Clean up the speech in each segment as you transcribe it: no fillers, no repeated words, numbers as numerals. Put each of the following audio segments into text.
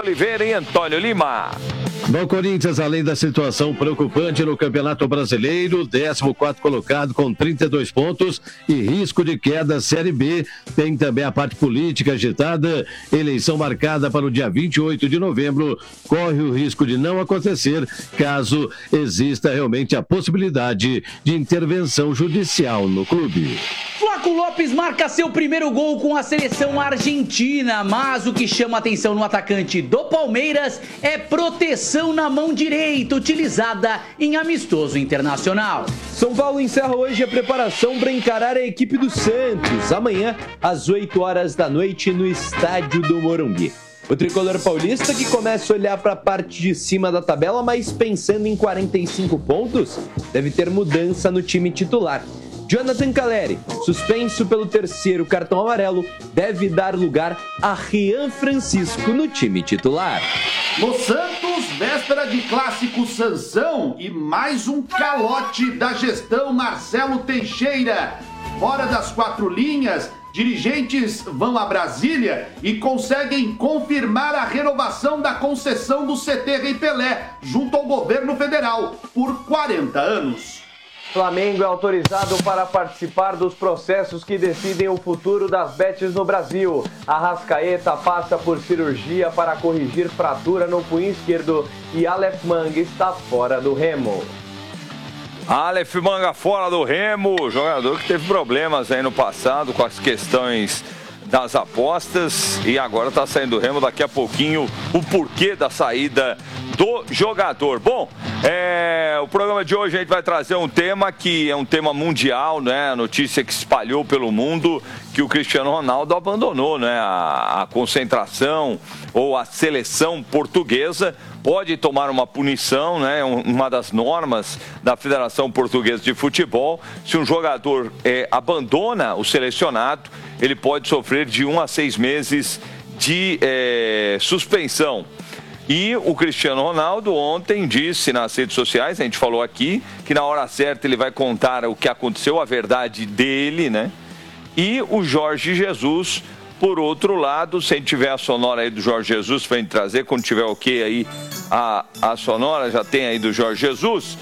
Oliveira e Antônio Lima. No Corinthians, além da situação preocupante no Campeonato Brasileiro, 14º colocado com 32 pontos e risco de queda Série B, tem também a parte política agitada, eleição marcada para o dia 28 de novembro, corre o risco de não acontecer caso exista realmente a possibilidade de intervenção judicial no clube. Flaco Lopes marca seu primeiro gol com a seleção argentina, mas o que chama atenção no atacante do Palmeiras é proteção na mão direita, utilizada em amistoso internacional. São Paulo encerra hoje a preparação para encarar a equipe do Santos, amanhã às 8 horas da noite no estádio do Morumbi. O tricolor paulista, que começa a olhar para a parte de cima da tabela, mas pensando em 45 pontos, deve ter mudança no time titular. Jonathan Calleri, suspenso pelo 3º cartão amarelo, deve dar lugar a Rian Francisco no time titular. No Santos, véspera de clássico Sansão e mais um calote da gestão Marcelo Teixeira. Fora das 4 linhas, dirigentes vão a Brasília e conseguem confirmar a renovação da concessão do CT Rei Pelé junto ao governo federal por 40 anos. Flamengo é autorizado para participar dos processos que decidem o futuro das bets no Brasil. Arrascaeta passa por cirurgia para corrigir fratura no punho esquerdo e Aleph Manga está fora do Remo. Aleph Manga fora do Remo, jogador que teve problemas aí no passado com as questões das apostas e agora está saindo do Remo. Daqui a pouquinho o porquê da saída do jogador. Bom, o programa de hoje a gente vai trazer um tema que é um tema mundial, né? A notícia que espalhou pelo mundo que o Cristiano Ronaldo abandonou, né? A concentração ou a seleção portuguesa. Pode tomar uma punição, né? Uma das normas da Federação Portuguesa de Futebol. Se um jogador abandona o selecionado, ele pode sofrer de 1 a 6 meses de suspensão. E o Cristiano Ronaldo ontem disse nas redes sociais, a gente falou aqui, que na hora certa ele vai contar o que aconteceu, a verdade dele, né? E o Jorge Jesus, por outro lado, se a gente tiver a sonora aí do Jorge Jesus pra gente trazer, quando tiver ok aí a sonora, já tem aí do Jorge Jesus,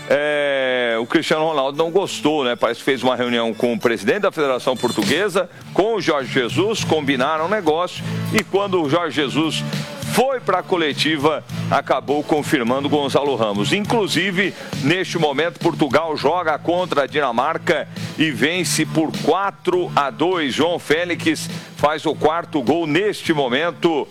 o Cristiano Ronaldo não gostou, né? Parece que fez uma reunião com o presidente da Federação Portuguesa, com o Jorge Jesus, combinaram um negócio e quando o Jorge Jesus foi para a coletiva, acabou confirmando Gonçalo Ramos. Inclusive, neste momento, Portugal joga contra a Dinamarca e vence por 4 a 2. João Félix faz o 4º gol neste momento.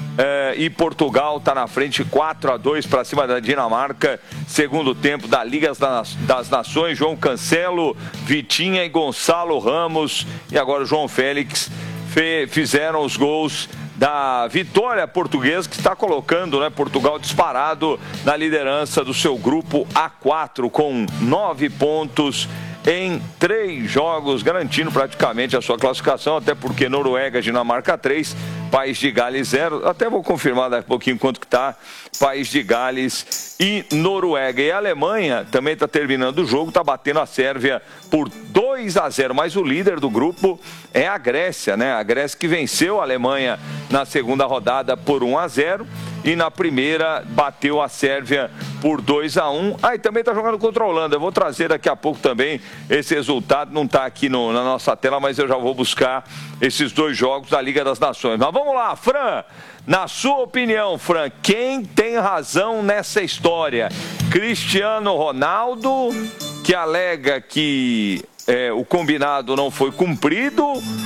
E Portugal está na frente 4 a 2 para cima da Dinamarca. Segundo tempo da Liga das Nações, João Cancelo, Vitinha e Gonçalo Ramos. E agora o João Félix fizeram os gols da vitória portuguesa, que está colocando, né, Portugal disparado na liderança do seu grupo A4 com 9 pontos em 3 jogos, garantindo praticamente a sua classificação, até porque Noruega, Dinamarca 3, País de Gales 0, até vou confirmar daqui a pouquinho quanto que está País de Gales e Noruega. E a Alemanha também está terminando o jogo, está batendo a Sérvia por 2 a 0, mas o líder do grupo é a Grécia, né? A Grécia que venceu a Alemanha na segunda rodada por 1 a 0 e na primeira bateu a Sérvia por 2 a 1. E também está jogando contra a Holanda. Eu vou trazer daqui a pouco também esse resultado. Não está aqui na nossa tela, mas eu já vou buscar esses 2 jogos da Liga das Nações. Mas vamos lá, Fran. Na sua opinião, Fran, quem tem razão nessa história? Cristiano Ronaldo, que alega que o combinado não foi cumprido,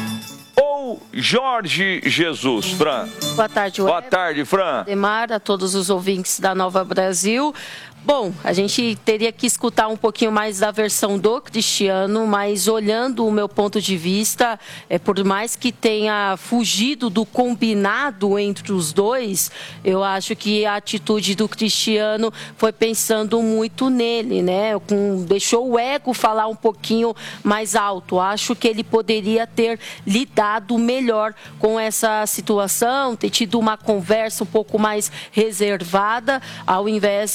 ou Jorge Jesus, Fran? Boa tarde, Boa tarde, Fran. Demar, a todos os ouvintes da Nova Brasil. Bom, a gente teria que escutar um pouquinho mais da versão do Cristiano, mas olhando o meu ponto de vista, por mais que tenha fugido do combinado entre os dois, eu acho que a atitude do Cristiano foi pensando muito nele, né? Deixou o ego falar um pouquinho mais alto. Acho que ele poderia ter lidado melhor com essa situação, ter tido uma conversa um pouco mais reservada, ao invés de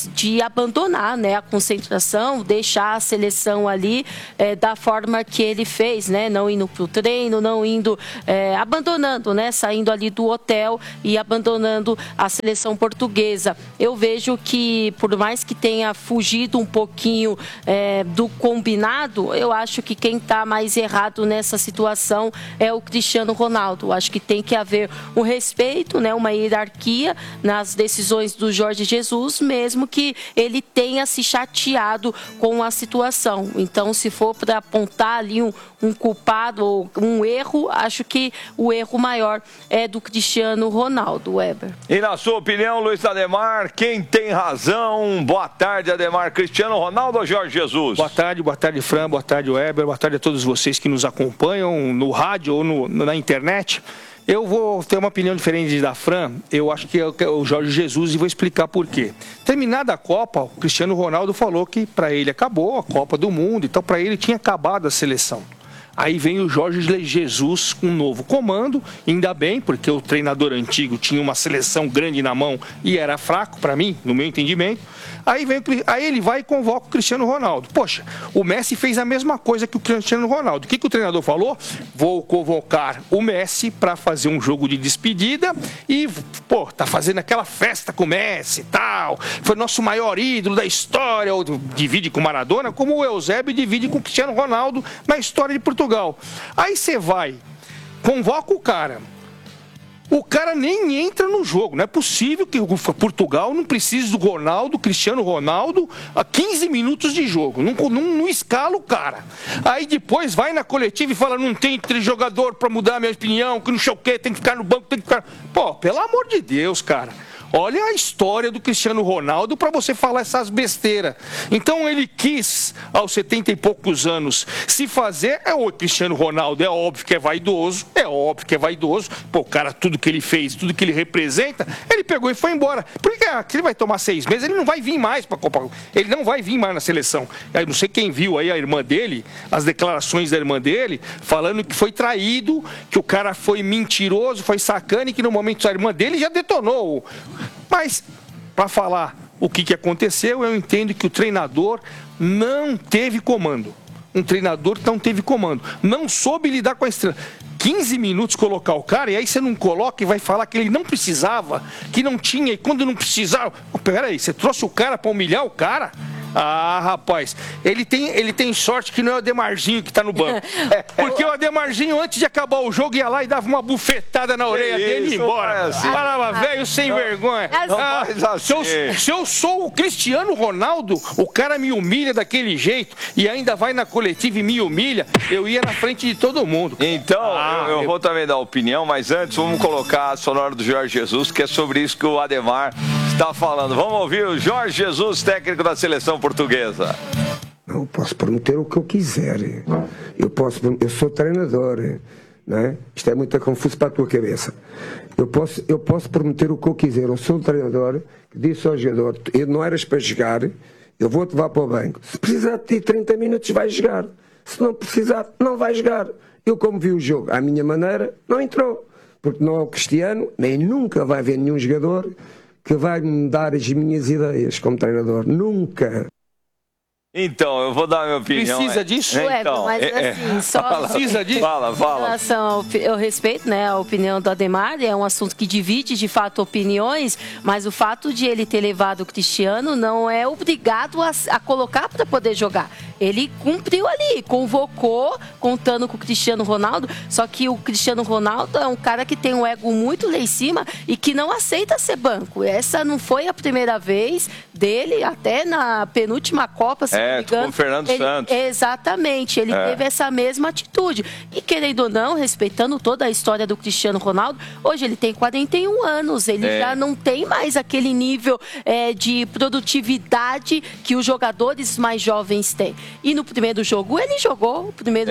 abandonar, né, a concentração, deixar a seleção ali da forma que ele fez, né, não indo para o treino, não indo, abandonando, né, saindo ali do hotel e abandonando a seleção portuguesa. Eu vejo que, por mais que tenha fugido um pouquinho do combinado, eu acho que quem está mais errado nessa situação é o Cristiano Ronaldo. Acho que tem que haver um respeito, né, uma hierarquia nas decisões do Jorge Jesus, mesmo que ele tenha se chateado com a situação. Então, se for para apontar ali um culpado ou um erro, acho que o erro maior é do Cristiano Ronaldo, Weber. E na sua opinião, Luiz Ademar, quem tem razão? Boa tarde, Ademar. Cristiano Ronaldo ou Jorge Jesus? Boa tarde, Fran, boa tarde, Weber, boa tarde a todos vocês que nos acompanham no rádio ou na internet. Eu vou ter uma opinião diferente da Fran. Eu acho que é o Jorge Jesus e vou explicar por quê. Terminada a Copa, o Cristiano Ronaldo falou que para ele acabou a Copa do Mundo, então para ele tinha acabado a seleção. Aí vem o Jorge Jesus com um novo comando, ainda bem, porque o treinador antigo tinha uma seleção grande na mão e era fraco para mim, no meu entendimento. Aí ele vai e convoca o Cristiano Ronaldo. Poxa, o Messi fez a mesma coisa que o Cristiano Ronaldo. O que o treinador falou? Vou convocar o Messi para fazer um jogo de despedida e, tá fazendo aquela festa com o Messi e tal. Foi nosso maior ídolo da história, ou divide com o Maradona, como o Eusébio divide com o Cristiano Ronaldo na história de Portugal. Aí você vai, convoca o cara nem entra no jogo. Não é possível que Portugal não precise do Ronaldo, Cristiano Ronaldo, a 15 minutos de jogo. Não escala o cara. Aí depois vai na coletiva e fala, não tem jogador para mudar a minha opinião, que não sei o quê, tem que ficar no banco, tem que ficar... Pelo amor de Deus, cara. Olha a história do Cristiano Ronaldo para você falar essas besteiras. Então ele quis, aos 70 e poucos anos, se fazer. O Cristiano Ronaldo é óbvio que é vaidoso. O cara, tudo que ele fez, tudo que ele representa, ele pegou e foi embora. Porque ele vai tomar 6 meses, ele não vai vir mais para a Copa. Ele não vai vir mais na seleção. Eu não sei quem viu aí a irmã dele, as declarações da irmã dele, falando que foi traído, que o cara foi mentiroso, foi sacana e que no momento a irmã dele já detonou. Mas, para falar o que aconteceu, eu entendo que o treinador não teve comando. Não soube lidar com a estrela. 15 minutos colocar o cara, e aí você não coloca e vai falar que ele não precisava, que não tinha, e quando não precisava... Peraí, você trouxe o cara para humilhar o cara? Ah, rapaz, ele tem sorte que não é o Ademarzinho que tá no banco. Porque o Ademarzinho, antes de acabar o jogo, ia lá e dava uma bufetada na orelha dele e ia embora. Falava, velho, sem vergonha. Se eu sou o Cristiano Ronaldo, o cara me humilha daquele jeito e ainda vai na coletiva e me humilha, eu ia na frente de todo mundo. Então, eu vou também dar opinião, mas antes vamos colocar a sonora do Jorge Jesus, que é sobre isso que o Ademar está falando. Vamos ouvir o Jorge Jesus, técnico da seleção portuguesa. Eu posso prometer o que eu quiser. Eu sou treinador, né? Isto é muito confuso para a tua cabeça. Eu posso prometer o que eu quiser. Eu sou um treinador que disse ao jogador, não eras para jogar, eu vou-te levar para o banco. Se precisar de ti 30 minutos, vai jogar. Se não precisar, não vai jogar. Eu, como vi o jogo à minha maneira, não entrou. Porque não é o Cristiano, nem nunca vai haver nenhum jogador que vai me dar as minhas ideias como treinador. Nunca. Então, eu vou dar a minha opinião. Precisa disso? Então, mas assim, só precisa disso? Fala. Em relação ao respeito, né, a opinião do Ademar, é um assunto que divide, de fato, opiniões, mas o fato de ele ter levado o Cristiano não é obrigado a colocar para poder jogar. Ele cumpriu ali, convocou, contando com o Cristiano Ronaldo, só que o Cristiano Ronaldo é um cara que tem um ego muito lá em cima e que não aceita ser banco. Essa não foi a primeira vez dele, até na penúltima Copa, se não me engano. Com o Fernando Santos. Exatamente, ele teve essa mesma atitude. E querendo ou não, respeitando toda a história do Cristiano Ronaldo, hoje ele tem 41 anos, ele já não tem mais aquele nível de produtividade que os jogadores mais jovens têm. E no primeiro jogo ele jogou,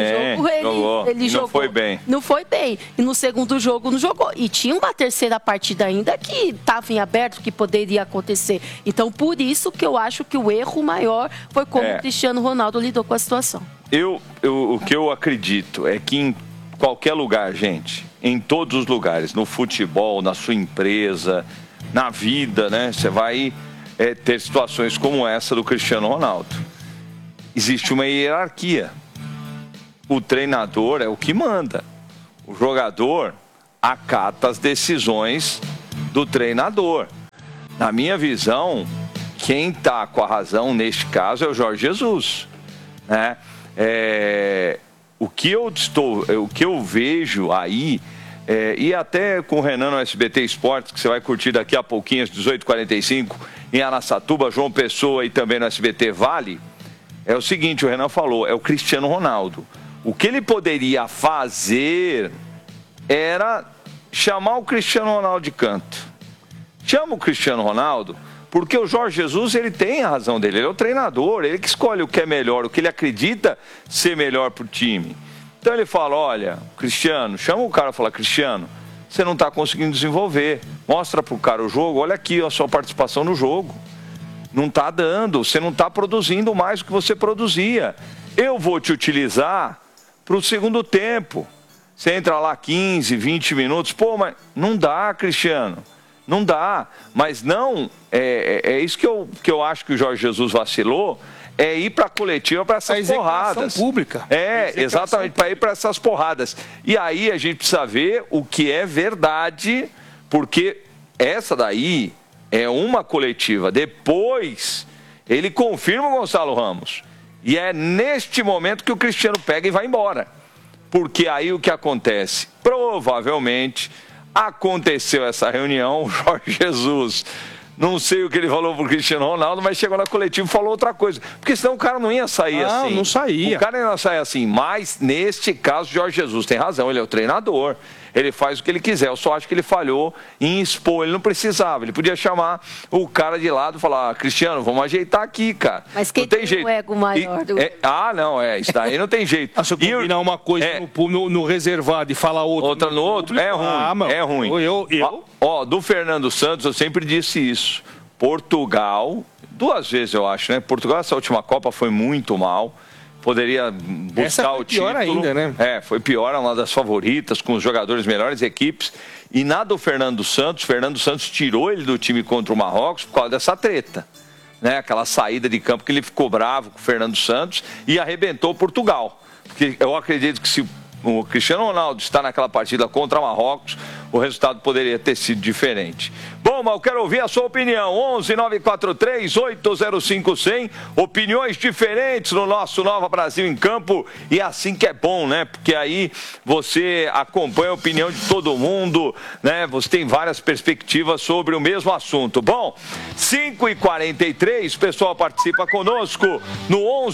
ele jogou. Não foi bem. Não foi bem. E no segundo jogo não jogou. E tinha uma terceira partida ainda que estava em aberto, que poderia acontecer. Então, por isso que eu acho que o erro maior foi como o Cristiano Ronaldo lidou com a situação. O que eu acredito é que em qualquer lugar, gente, em todos os lugares, no futebol, na sua empresa, na vida, né? Você vai ter situações como essa do Cristiano Ronaldo. Existe uma hierarquia. O treinador é o que manda. O jogador acata as decisões do treinador. Na minha visão, quem está com a razão neste caso é o Jorge Jesus, né? O que eu vejo aí, e até com o Renan no SBT Esportes, que você vai curtir daqui a pouquinho, às 18h45, em Araçatuba, João Pessoa e também no SBT Vale, é o seguinte, o Renan falou, é o Cristiano Ronaldo. O que ele poderia fazer era chamar o Cristiano Ronaldo de canto. Chama o Cristiano Ronaldo, porque o Jorge Jesus, ele tem a razão dele, ele é o treinador, ele que escolhe o que é melhor, o que ele acredita ser melhor para o time. Então ele fala, olha, Cristiano, chama o cara e fala, Cristiano, você não está conseguindo desenvolver, mostra para o cara o jogo, olha aqui a sua participação no jogo. Não está dando, você não está produzindo mais do que você produzia. Eu vou te utilizar para o segundo tempo. Você entra lá 15, 20 minutos, pô, mas não dá, Cristiano. Não dá, mas não, é isso que eu acho que o Jorge Jesus vacilou, é ir para a coletiva para essas porradas. Pública. Exatamente, para ir para essas porradas. E aí a gente precisa ver o que é verdade, porque essa daí é uma coletiva. Depois, ele confirma o Gonçalo Ramos. E é neste momento que o Cristiano pega e vai embora. Porque aí o que acontece? Provavelmente aconteceu essa reunião, o Jorge Jesus, não sei o que ele falou pro Cristiano Ronaldo, mas chegou na coletiva e falou outra coisa. Porque senão o cara não ia sair assim. Não saía. O cara não ia sair assim. Mas, neste caso, o Jorge Jesus tem razão, ele é o treinador. Ele faz o que ele quiser. Eu só acho que ele falhou em expor. Ele não precisava. Ele podia chamar o cara de lado e falar, Cristiano, vamos ajeitar aqui, cara. Mas quem tem jeito. Um ego maior do... Isso daí não tem jeito. Se eu combinar uma coisa no reservado e falar outra no outro, é ruim. É ruim. Do Fernando Santos, eu sempre disse isso. Portugal, 2 vezes eu acho, né? Portugal, essa última Copa foi muito mal. Poderia buscar o título. Pior ainda, né? Foi pior, uma das favoritas, com os jogadores melhores equipes. E nada do Fernando Santos tirou ele do time contra o Marrocos por causa dessa treta. Né? Aquela saída de campo que ele ficou bravo com o Fernando Santos e arrebentou Portugal. Porque eu acredito que se o Cristiano Ronaldo está naquela partida contra Marrocos, o resultado poderia ter sido diferente. Bom, mas eu quero ouvir a sua opinião. 11-943-805-100. Opiniões diferentes no nosso Nova Brasil em Campo. E assim que é bom, né? Porque aí você acompanha a opinião de todo mundo, né? Você tem várias perspectivas sobre o mesmo assunto. Bom, 5h43, o pessoal participa conosco no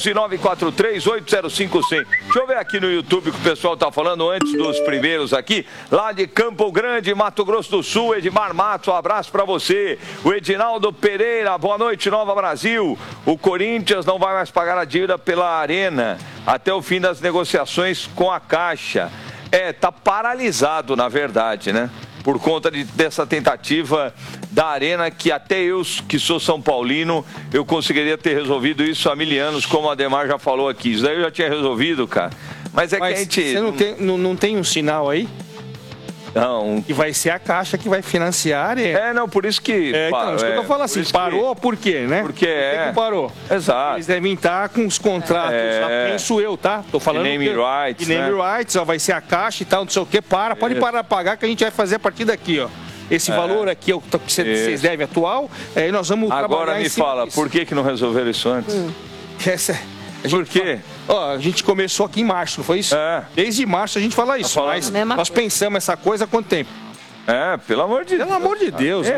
11-943-805-100. Deixa eu ver aqui no YouTube o que o pessoal está falando antes dos primeiros aqui. Lá de Campo Grande, Mato Grosso do Sul, Edmar Matos, um abraço para você. O Edinaldo Pereira, boa noite, Nova Brasil. O Corinthians não vai mais pagar a dívida pela Arena até o fim das negociações com a Caixa. Tá paralisado, na verdade, né? Por conta dessa tentativa da Arena, que até eu, que sou São Paulino, eu conseguiria ter resolvido isso há 1000 anos, como a Ademar já falou aqui. Isso daí eu já tinha resolvido, cara. Mas que a gente... Você não tem um sinal aí? Não. Que vai ser a Caixa que vai financiar a Arena. Por isso que... Isso que eu tô falando assim, parou por quê, né? Porque Por que parou? Exato. Eles devem estar com os contratos, já penso eu, tá? Tô falando name rights, rights, vai ser a Caixa e tal, não sei o quê. Pode parar de pagar que a gente vai fazer a partir daqui, ó. Esse valor aqui é o que vocês devem atual, aí nós vamos trabalhar Agora me fala, por que não resolveram isso antes? Por quê? A gente começou aqui em março, não foi isso? Desde março a gente fala isso, mas nós pensamos essa coisa há quanto tempo? Pelo amor de Deus. Pelo amor de Deus.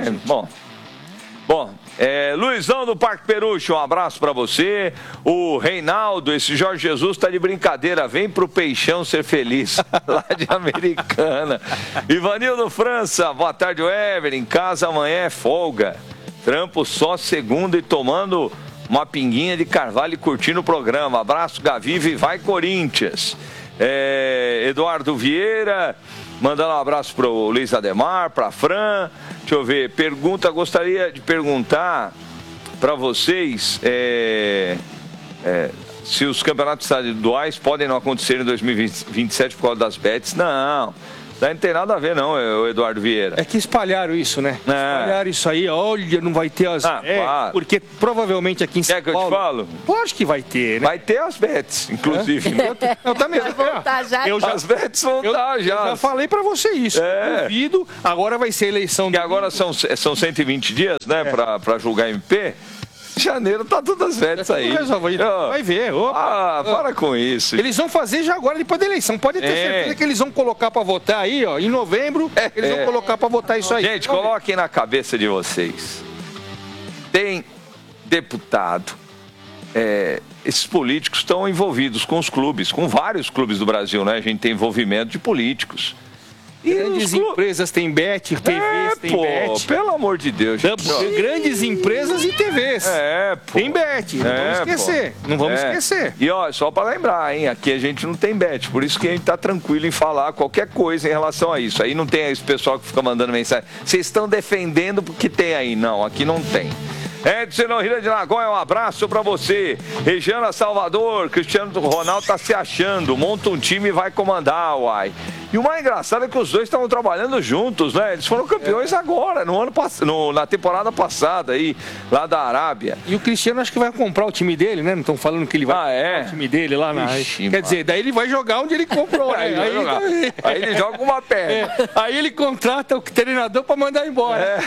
Bom, Luizão do Parque Perucho, um abraço pra você. O Reinaldo, esse Jorge Jesus tá de brincadeira, vem pro Peixão ser feliz, lá de Americana. Ivanildo França, boa tarde, Weber, em casa amanhã é folga. Trampo só segunda e tomando uma pinguinha de carvalho e curtindo o programa. Abraço, Gavive, vai Corinthians. Eduardo Vieira, mandando um abraço para o Luiz Ademar, para a Fran. Deixa eu ver, gostaria de perguntar para vocês se os campeonatos estaduais podem não acontecer em 2027 por causa das bets. Não, Daí não tem nada a ver, não, o Eduardo Vieira. É que espalharam isso, né? Espalharam isso aí, olha, não vai ter as claro. porque provavelmente aqui em São Paulo... Quer que eu te falo? Lógico que vai ter, né? Vai ter as bets, inclusive. Eu também. As bets vão estar já. Eu já falei pra você isso. Duvido, agora vai ser eleição... Que agora são 120 dias, né, pra julgar MP. Janeiro tá todas as bets aí. Vai ver. Para com isso. Eles vão fazer já agora depois da eleição. Pode ter certeza que eles vão colocar pra votar aí, ó. Em novembro, eles vão colocar pra votar isso aí. Gente, coloquem na cabeça de vocês. Tem deputado. Esses políticos estão envolvidos com os clubes, com vários clubes do Brasil, né? A gente tem envolvimento de políticos. Grandes empresas têm bet, TVs têm bet. Pelo amor de Deus. Grandes empresas e TVs. Tem bet. Não vamos esquecer. Não vamos esquecer. E ó, só para lembrar, hein? Aqui a gente não tem bet. Por isso que a gente tá tranquilo em falar qualquer coisa em relação a isso. Aí não tem esse pessoal que fica mandando mensagem. Vocês estão defendendo porque tem aí. Não, aqui não tem. Edson Rio de Nagoya, um abraço pra você. Regiana Salvador, Cristiano Ronaldo tá se achando, monta um time e vai comandar, uai. E o mais engraçado é que os dois estavam trabalhando juntos, né? Eles foram campeões agora, na temporada passada aí, lá da Arábia. E o Cristiano acho que vai comprar o time dele, né? Não estão falando que ele vai comprar o time dele lá na... Ixi, quer dizer, daí ele vai jogar onde ele comprou, né? Aí ele joga uma perna. Aí ele contrata o treinador pra mandar embora.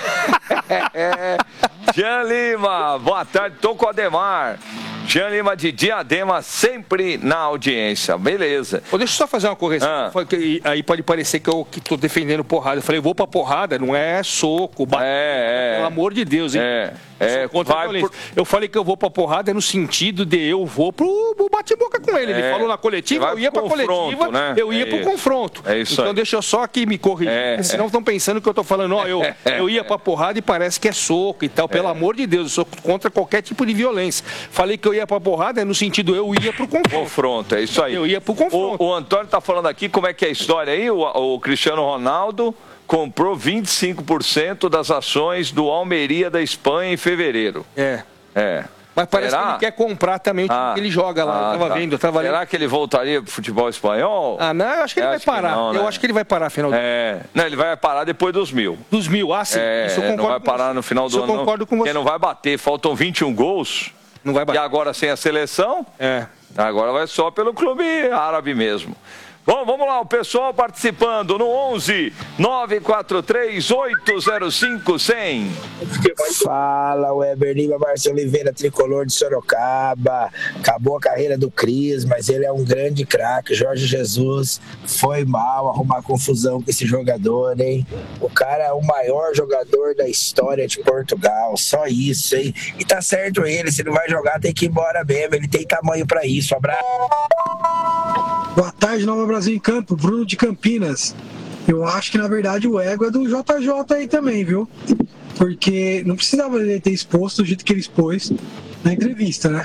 Jean Lima, boa tarde, tô com o Ademar. Jean Lima de Diadema, sempre na audiência. Beleza. Deixa eu só fazer uma correção. Aí pode parecer que eu tô defendendo porrada. Eu falei, vou pra porrada, não é soco, bater. Pelo amor de Deus, hein? Eu falei que eu vou pra porrada no sentido de eu vou pro bate-boca com ele. Ele falou na coletiva, eu ia pra coletiva, né? Eu ia pro confronto. Então aí. Deixa eu só aqui me corrigir, senão estão pensando que eu tô falando, eu ia pra porrada e parece que é soco e tal. Pelo amor de Deus, eu sou contra qualquer tipo de violência. Falei que eu ia pra porrada no sentido eu ia pro confronto. É isso aí. Eu ia pro confronto. O Antônio tá falando aqui como é que é a história aí, o Cristiano Ronaldo comprou 25% das ações do Almeria da Espanha em fevereiro. Mas parece que ele quer comprar também o time que ele joga lá. Eu tava vendo. Será que ele voltaria pro futebol espanhol? Não, eu acho que ele vai parar. Eu acho que ele vai parar no final do ano. Não, ele vai parar depois dos 1.000. Dos 1.000, sim. Isso eu concordo. Não vai parar no final do ano. Eu concordo com você. Porque não vai bater. Faltam 21 gols. Não vai bater. E agora sem a seleção? Agora vai só pelo clube árabe mesmo. Bom, vamos lá, o pessoal participando no 11 943 805 100. Fala, Weber Lima, Márcio Oliveira, tricolor de Sorocaba. Acabou a carreira do Cris, mas ele é um grande craque. Jorge Jesus foi mal arrumar confusão com esse jogador, hein? O cara é o maior jogador da história de Portugal, só isso, hein? E tá certo ele, se não vai jogar tem que ir embora mesmo, ele tem tamanho pra isso. Abraço. Boa tarde, Nova Brasil em Campo, Bruno de Campinas. Eu acho que, na verdade, o ego é do JJ aí também, viu? Porque não precisava ele ter exposto do jeito que ele expôs na entrevista, né?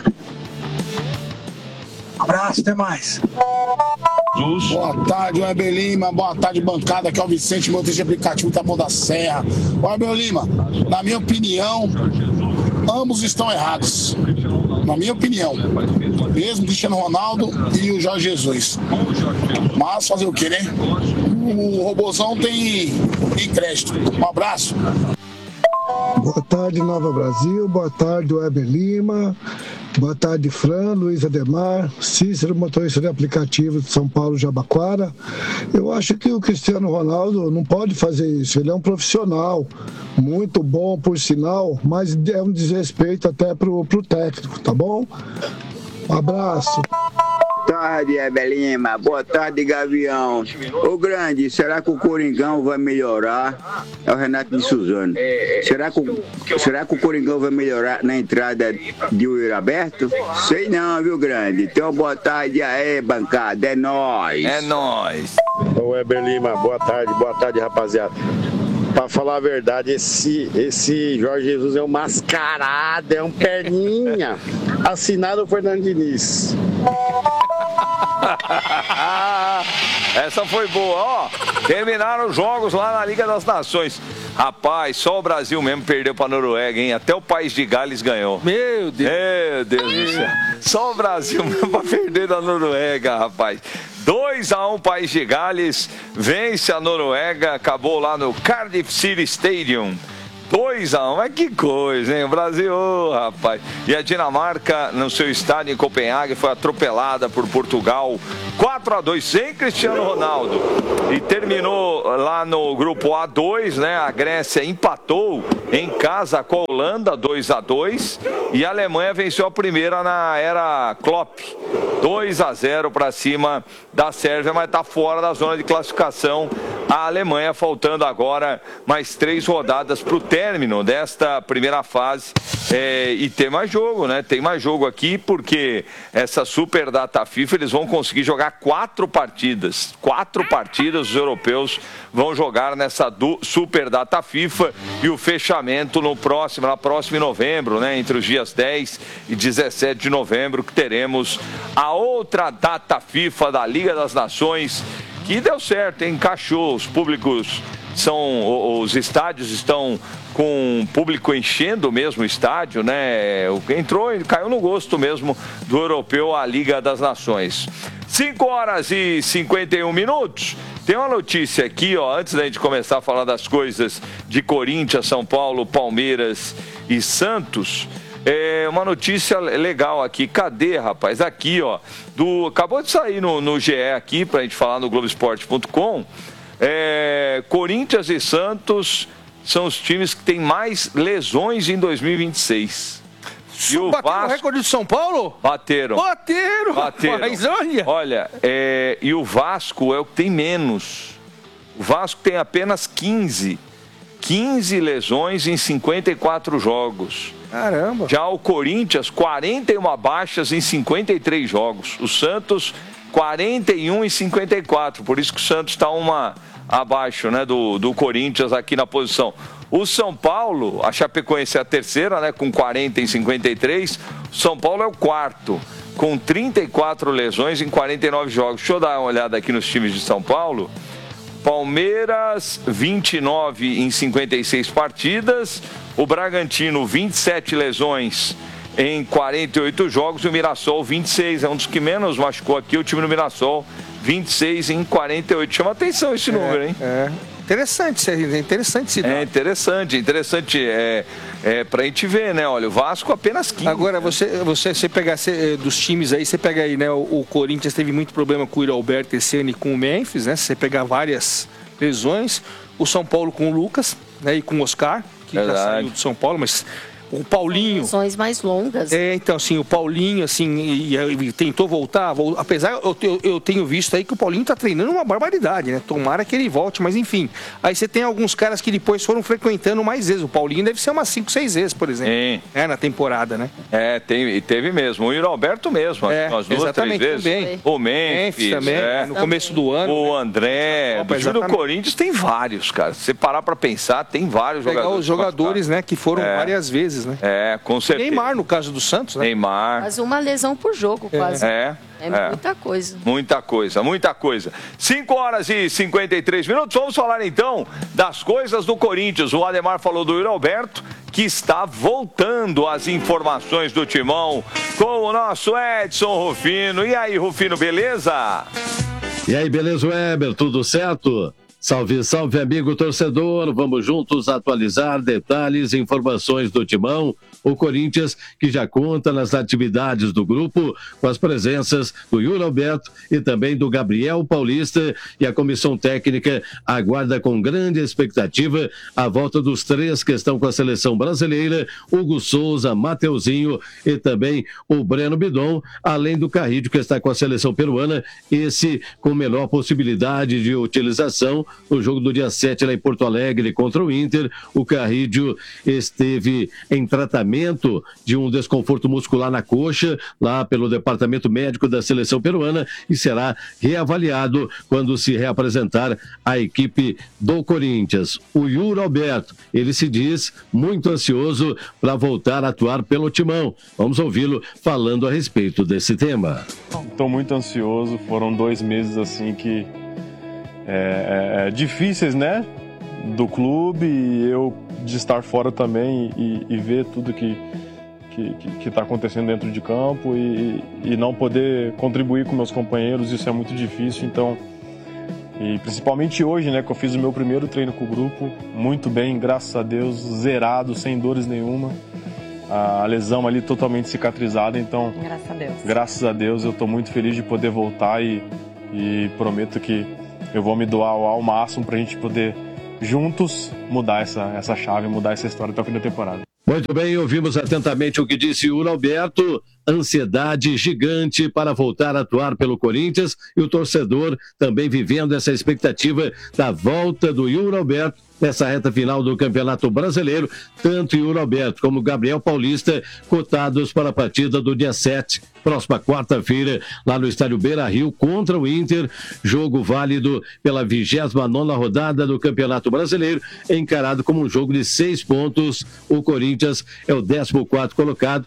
Abraço, até mais. Boa tarde, Weber Lima. Boa tarde, bancada. Aqui é o Vicente, motorista de aplicativo Taboão da Serra. Weber Lima, na minha opinião, ambos estão errados. Na minha opinião. Mesmo o Cristiano Ronaldo e o Jorge Jesus. Mas fazer o quê, né? O robozão tem crédito. Um abraço. Boa tarde, Nova Brasil. Boa tarde, Weber Lima. Boa tarde, Fran, Luiz Ademar, Cícero, motorista de aplicativo de São Paulo, Jabaquara. Eu acho que o Cristiano Ronaldo não pode fazer isso. Ele é um profissional, muito bom, por sinal, mas é um desrespeito até pro técnico, tá bom? Um abraço. Boa tarde, Ebelima. Boa tarde, Gavião. Ô Grande, será que o Coringão vai melhorar? É o Renato de Suzano. Será que o Coringão vai melhorar na entrada de Iraberto? Sei não, viu, Grande? Então, boa tarde aí, bancada. É nóis. É nóis. Ô Ebelima, boa tarde, rapaziada. Pra falar a verdade, esse Jorge Jesus é um mascarado, é um perninha. Assinado o Fernando Diniz. Essa foi boa, ó. Terminaram os jogos lá na Liga das Nações. Rapaz, só o Brasil mesmo perdeu pra Noruega, hein? Até o País de Gales ganhou. Meu Deus. Meu Deus do céu. Só o Brasil mesmo pra perder da Noruega, rapaz. 2-1 País de Gales, vence a Noruega, acabou lá no Cardiff City Stadium. 2-1, mas que coisa, hein? O Brasil, rapaz. E a Dinamarca, no seu estádio em Copenhague, foi atropelada por Portugal. 4-2, sem Cristiano Ronaldo. E terminou lá no grupo A2, né? A Grécia empatou em casa com a Holanda, 2-2. E a Alemanha venceu a primeira na era Klopp. 2-0 para cima da Sérvia, mas está fora da zona de classificação. A Alemanha, faltando agora mais 3 rodadas para o término desta primeira fase. E tem mais jogo, né? Tem mais jogo aqui, porque essa Super Data FIFA, eles vão conseguir jogar 4 partidas. 4 partidas os europeus vão jogar nessa Super Data FIFA, e o fechamento na próxima em novembro, né? Entre os dias 10 e 17 de novembro, que teremos a outra Data FIFA da Liga das Nações, que deu certo, hein? Encaixou, os estádios estão com o público enchendo mesmo o estádio, né? Entrou e caiu no gosto mesmo do europeu a Liga das Nações. 5h51. Tem uma notícia aqui, ó, antes da gente começar a falar das coisas de Corinthians, São Paulo, Palmeiras e Santos. Uma notícia legal aqui. Cadê, rapaz? Aqui, ó. Acabou de sair no GE aqui, pra gente falar no Globoesporte.com. Corinthians e Santos são os times que têm mais lesões em 2026. E o bateram o recorde de São Paulo? Bateram. Mas olha, e o Vasco é o que tem menos. O Vasco tem apenas 15 lesões em 54 jogos. Caramba. Já o Corinthians, 41 baixas em 53 jogos. O Santos, 41 em 54. Por isso que o Santos está uma abaixo, né, do Corinthians aqui na posição. O São Paulo, a Chapecoense é a terceira, né, com 40 em 53. O São Paulo é o quarto, com 34 lesões em 49 jogos. Deixa eu dar uma olhada aqui nos times de São Paulo. Palmeiras, 29 em 56 partidas. O Bragantino, 27 lesões em 48 jogos. E o Mirassol, 26. É um dos que menos machucou aqui, o time do Mirassol. 26 em 48. Chama atenção esse número, hein? Interessante esse dado. Interessante. Pra gente ver, né? Olha, o Vasco apenas 15. Agora, você pegar dos times aí, você pega aí, né? O Corinthians teve muito problema com o Alberto esse ano e com o Memphis, né? Se você pegar várias lesões. O São Paulo com o Lucas, né? E com o Oscar, que já saiu do São Paulo, mas... O Paulinho... Lesões mais longas. Então, assim, o Paulinho, assim, e tentou voltar, apesar, eu tenho visto aí que o Paulinho tá treinando uma barbaridade, né? Tomara que ele volte, mas enfim. Aí você tem alguns caras que depois foram frequentando mais vezes. O Paulinho deve ser umas 5, 6 vezes, por exemplo. Na temporada, né? Teve mesmo. O Yuri Alberto mesmo, umas 2, 3 vezes. Também. O Memphis também, no começo do ano. O André. O time do Corinthians tem vários, cara. Se você parar pra pensar, tem vários jogadores. Pegar os jogadores, né, que foram várias vezes. Né? Com certeza. Neymar, no caso do Santos, né? Neymar. Quase uma lesão por jogo, quase. Muita coisa. Muita coisa. 5h53. Vamos falar então das coisas do Corinthians. O Ademar falou do Yuri Alberto, que está voltando às informações do Timão com o nosso Edson Rufino. E aí, Rufino, beleza? E aí, beleza, Weber? Tudo certo? Salve, salve, amigo torcedor. Vamos juntos atualizar detalhes e informações do Timão. O Corinthians, que já conta nas atividades do grupo, com as presenças do Yuri Alberto e também do Gabriel Paulista, e a comissão técnica aguarda com grande expectativa a volta dos 3 que estão com a seleção brasileira, Hugo Souza, Mateuzinho e também o Breno Bidon, além do Carrídio, que está com a seleção peruana, esse com melhor possibilidade de utilização no jogo do dia 7 lá em Porto Alegre contra o Inter. O Carrídio esteve em tratamento de um desconforto muscular na coxa, lá pelo departamento médico da seleção peruana, e será reavaliado quando se reapresentar a equipe do Corinthians. O Yuri Alberto, ele se diz muito ansioso para voltar a atuar pelo Timão. Vamos ouvi-lo falando a respeito desse tema. Estou muito ansioso, foram 2 meses assim que difíceis, né? do clube, e eu de estar fora também e ver tudo que está acontecendo dentro de campo e não poder contribuir com meus companheiros, isso é muito difícil. Então, e principalmente hoje, né, que eu fiz o meu primeiro treino com o grupo, muito bem, graças a Deus, zerado, sem dores nenhuma, a lesão ali totalmente cicatrizada. Então, graças a Deus eu estou muito feliz de poder voltar e prometo que eu vou me doar ao máximo para a gente poder juntos mudar essa chave, mudar essa história até o fim da temporada. Muito bem, ouvimos atentamente o que disse Yuri Alberto. Ansiedade gigante para voltar a atuar pelo Corinthians e o torcedor também vivendo essa expectativa da volta do Yuri Alberto nessa reta final do Campeonato Brasileiro. Tanto Yuri Alberto como Gabriel Paulista cotados para a partida do dia 7, próxima quarta-feira, lá no estádio Beira-Rio contra o Inter, jogo válido pela 29ª rodada do Campeonato Brasileiro, encarado como um jogo de 6 pontos. O Corinthians é o 14º colocado,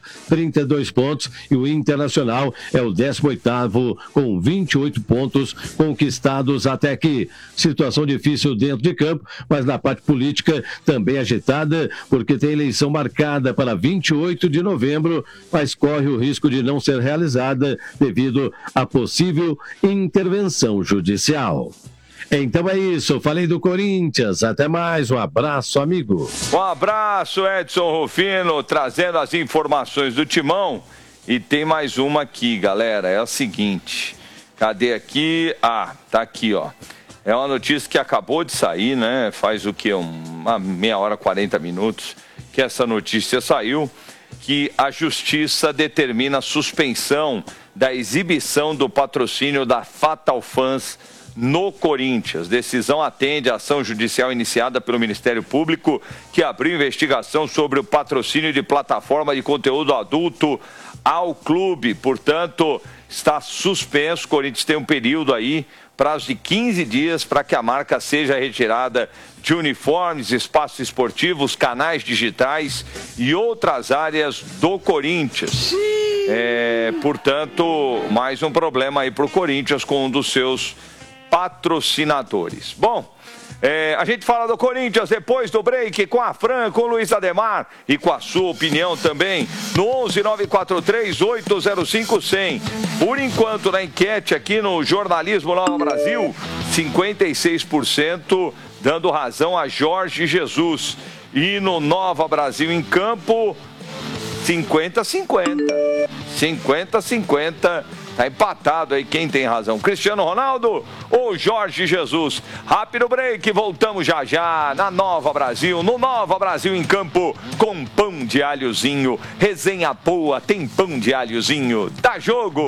32 pontos, e o Internacional é o 18º com 28 pontos conquistados até aqui. Situação difícil dentro de campo, mas na parte política também agitada, porque tem eleição marcada para 28 de novembro, mas corre o risco de não ser realizada devido a possível intervenção judicial. Então é isso, falei do Corinthians, até mais, um abraço, amigo. Um abraço, Edson Rufino, trazendo as informações do Timão. E tem mais uma aqui, galera, é o seguinte, cadê aqui? Ah, tá aqui, ó. É uma notícia que acabou de sair, né? Faz o quê? Uma meia hora, 40 minutos que essa notícia saiu, que a Justiça determina a suspensão da exibição do patrocínio da Fatal Fans no Corinthians. Decisão atende à ação judicial iniciada pelo Ministério Público, que abriu investigação sobre o patrocínio de plataforma de conteúdo adulto ao clube. Portanto, está suspenso. O Corinthians tem um período aí, prazo de 15 dias, para que a marca seja retirada de uniformes, espaços esportivos, canais digitais e outras áreas do Corinthians. Portanto, mais um problema aí para o Corinthians com um dos seus patrocinadores. Bom, a gente fala do Corinthians depois do break com a Fran, com o Luiz Ademar e com a sua opinião também no 11-943-805-100. Por enquanto, na enquete aqui no Jornalismo Nova Brasil, 56% dando razão a Jorge Jesus. E no Nova Brasil em Campo, 50-50. 50-50. Tá empatado aí quem tem razão, Cristiano Ronaldo ou Jorge Jesus. Rápido break, voltamos já já na Nova Brasil, no Nova Brasil em Campo, com pão de alhozinho. Resenha boa, tem pão de alhozinho. Dá jogo!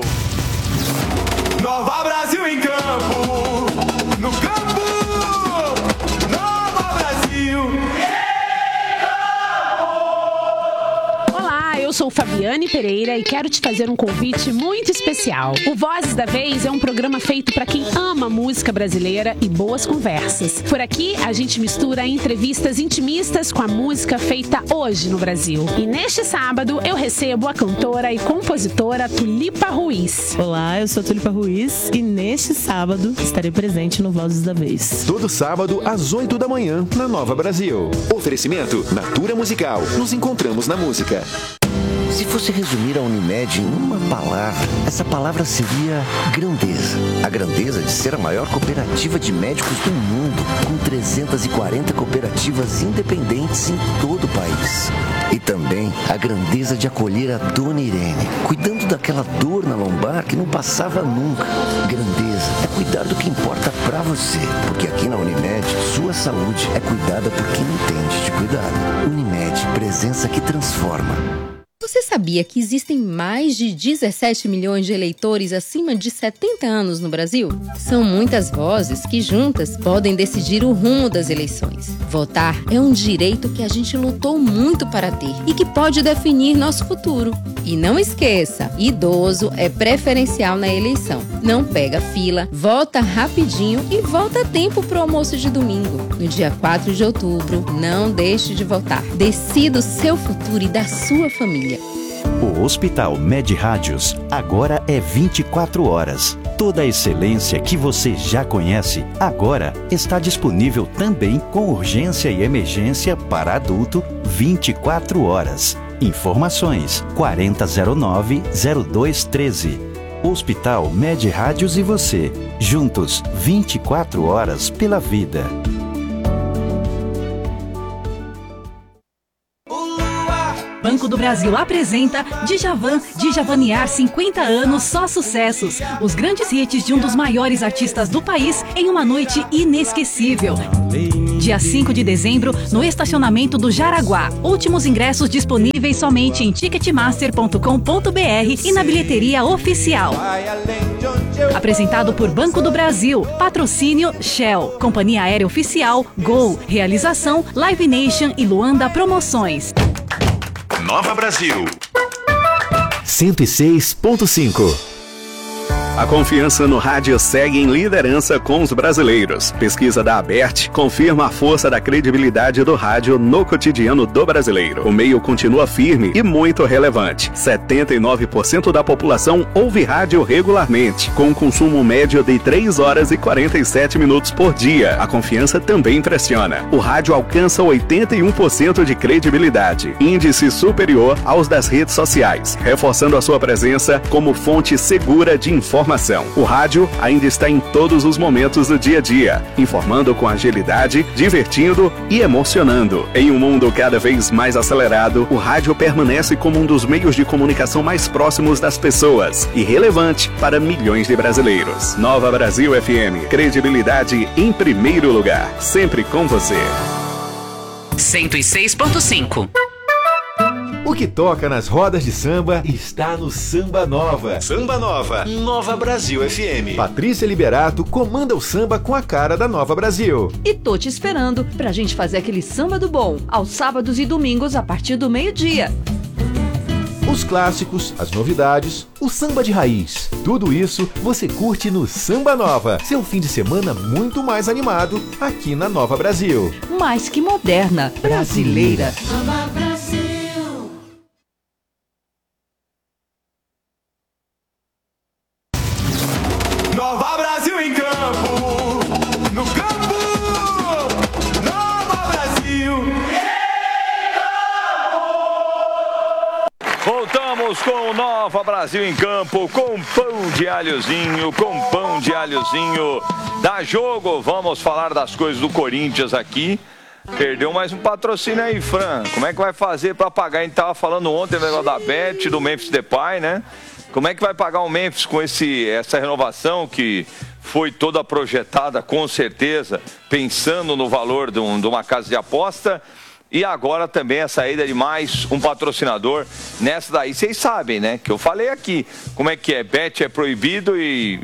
Nova Brasil em Campo, no campo, Nova Brasil. Eu sou Fabiane Pereira e quero te fazer um convite muito especial. O Vozes da Vez é um programa feito para quem ama música brasileira e boas conversas. Por aqui, a gente mistura entrevistas intimistas com a música feita hoje no Brasil. E neste sábado, eu recebo a cantora e compositora Tulipa Ruiz. Olá, eu sou a Tulipa Ruiz e neste sábado estarei presente no Vozes da Vez. Todo sábado, às 8 da manhã, na Nova Brasil. Oferecimento Natura Musical. Nos encontramos na música. Se fosse resumir a Unimed em uma palavra, essa palavra seria grandeza. A grandeza de ser a maior cooperativa de médicos do mundo, com 340 cooperativas independentes em todo o país. E também a grandeza de acolher a Dona Irene, cuidando daquela dor na lombar que não passava nunca. Grandeza é cuidar do que importa pra você, porque aqui na Unimed, sua saúde é cuidada por quem entende de cuidado. Unimed, presença que transforma. Você sabia que existem mais de 17 milhões de eleitores acima de 70 anos no Brasil? São muitas vozes que juntas podem decidir o rumo das eleições. Votar é um direito que a gente lutou muito para ter e que pode definir nosso futuro. E não esqueça, idoso é preferencial na eleição. Não pega fila, vota rapidinho e volta a tempo pro almoço de domingo. No dia 4 de outubro, não deixe de votar. Decida o seu futuro e da sua família. O Hospital Med Rádios agora é 24 horas. Toda a excelência que você já conhece, agora está disponível também com urgência e emergência para adulto 24 horas. Informações 4009-0213. Hospital Med Rádios e você, juntos 24 horas pela vida. Banco do Brasil apresenta Djavanear 50 anos, só sucessos. Os grandes hits de um dos maiores artistas do país em uma noite inesquecível. Dia 5 de dezembro, no estacionamento do Jaraguá. Últimos ingressos disponíveis somente em ticketmaster.com.br e na bilheteria oficial. Apresentado por Banco do Brasil. Patrocínio Shell. Companhia Aérea Oficial Gol. Realização Live Nation e Luanda Promoções. Nova Brasil 106.5. A confiança no rádio segue em liderança com os brasileiros. Pesquisa da Abert confirma a força da credibilidade do rádio no cotidiano do brasileiro. O meio continua firme e muito relevante. 79% da população ouve rádio regularmente, com um consumo médio de 3 horas e 47 minutos por dia. A confiança também impressiona. O rádio alcança 81% de credibilidade, índice superior aos das redes sociais, reforçando a sua presença como fonte segura de informação. O rádio ainda está em todos os momentos do dia a dia, informando com agilidade, divertindo e emocionando. Em um mundo cada vez mais acelerado, o rádio permanece como um dos meios de comunicação mais próximos das pessoas e relevante para milhões de brasileiros. Nova Brasil FM, credibilidade em primeiro lugar, sempre com você. 106.5. O que toca nas rodas de samba está no Samba Nova. Samba Nova, Nova Brasil FM. Patrícia Liberato comanda o samba com a cara da Nova Brasil. E tô te esperando pra gente fazer aquele samba do bom, aos sábados e domingos a partir do meio-dia. Os clássicos, as novidades, o samba de raiz. Tudo isso você curte no Samba Nova. Seu fim de semana muito mais animado aqui na Nova Brasil. Mais que moderna, brasileira. Nova Brasil. Nova Brasil em campo, no campo, Nova Brasil em campo. Voltamos com o Nova Brasil em campo, com pão de alhozinho, Dá jogo, vamos falar das coisas do Corinthians aqui. Perdeu mais um patrocínio aí, Fran. Como é que vai fazer para pagar? A gente tava falando ontem do negócio da Bet, do Memphis Depay, né? Como é que vai pagar o Memphis com essa renovação que foi toda projetada, com certeza, pensando no valor de uma casa de aposta? E agora também a saída de mais um patrocinador nessa daí. Vocês sabem, né? Que eu falei aqui. Como é que é? Bet é proibido